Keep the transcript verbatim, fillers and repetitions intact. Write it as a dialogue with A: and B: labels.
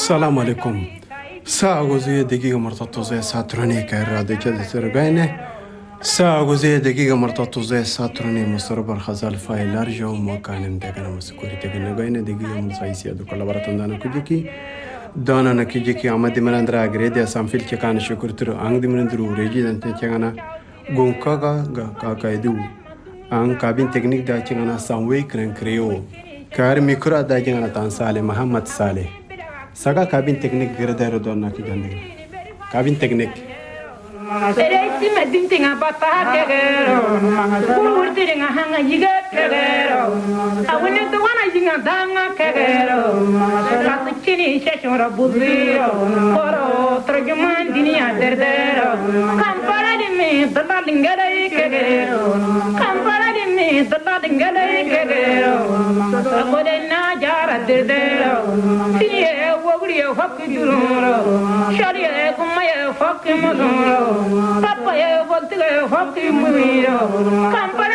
A: السلام عليكم. ساعة وزي دقيقة مرتبطة زي ساتروني كهرادة جد سرقينه. ساعة وزي دقيقة مرتبطة زي ساتروني مصربر خزال فاي لارجو مكانم دكنا مسكوري تكنا قينه دقيقة مصايسية دو كلا براتن دانا كجيكي دانا نكجيكي عمدي من أندرا غريدة سامفيل كان شكر ترو عند من أندرو ريجي دانت كأنا غونكاغا غا كايدو عن كابين تكنيك دا كأنا ساموي كرن كريو كار ميكرا دا كأنا تانسالي محمد صالح ساقا كابين تكنيك غيردة ردونا كي جاندي كابين تكنيك
B: Sereti medinti nga papa kegero, kurti nga hanga yiga kegero, awune to wana jinga danga kegero, katu chini sheshora buziro, koro trojuman dunia derdero, kampara di mi dalla lingere kegero, kampara di mi dalla lingere kegero, kode na jara derdero, siye wogriye fakki duroro, shariye kumaye fakki muduro. Papa ye voltige fakki muiro, kampa